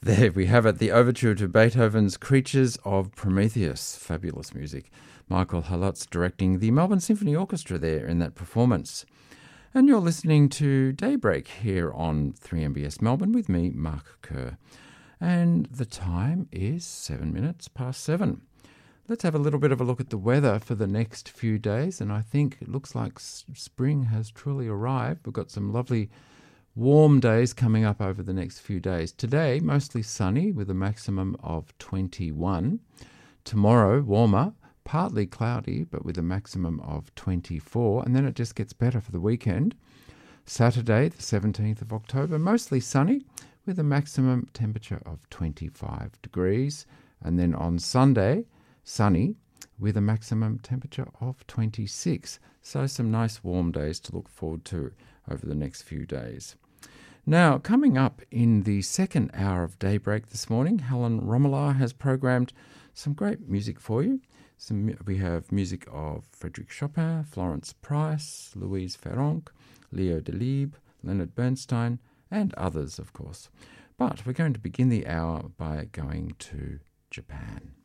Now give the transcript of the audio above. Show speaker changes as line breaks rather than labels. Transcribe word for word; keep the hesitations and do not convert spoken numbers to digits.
There we have it, the overture to Beethoven's Creatures of Prometheus. Fabulous music. Michael Halutz directing the Melbourne Symphony Orchestra there in that performance. And you're listening to Daybreak here on three M B S Melbourne with me, Mark Kerr. And the time is seven minutes past seven. Let's have a little bit of a look at the weather for the next few days. And I think it looks like spring has truly arrived. We've got some lovely warm days coming up over the next few days. Today, mostly sunny with a maximum of twenty-one. Tomorrow, warmer, partly cloudy, but with a maximum of twenty-four. And then it just gets better for the weekend. Saturday, the seventeenth of October, mostly sunny with a maximum temperature of twenty-five degrees. And then on Sunday, sunny with a maximum temperature of twenty-six. So some nice warm days to look forward to over the next few days. Now, coming up in the second hour of Daybreak this morning, Helen Romelar has programmed some great music for you. Some, we have music of Frédéric Chopin, Florence Price, Louise Ferronk, Leo Delibes, Leonard Bernstein, and others, of course. But we're going to begin the hour by going to Japan.